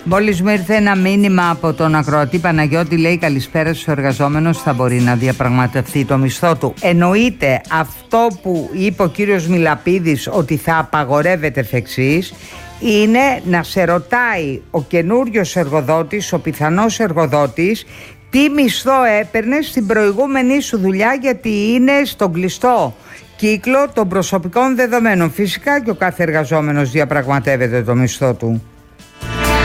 Μόλις μου ήρθε ένα μήνυμα από τον ακροατή Παναγιώτη, λέει καλησπέρα στους εργαζόμενους, θα μπορεί να διαπραγματευτεί το μισθό του. Εννοείται αυτό που είπε ο κύριος Μιλαπίδης, ότι θα απαγορεύεται εφ' εξής, είναι να σε ρωτάει ο καινούριος εργοδότης, ο πιθανός εργοδότης, τι μισθό έπαιρνες στην προηγούμενη σου δουλειά, γιατί είναι στον κλειστό κύκλο των προσωπικών δεδομένων. Φυσικά και ο κάθε εργαζόμενος διαπραγματεύεται το μισθό του.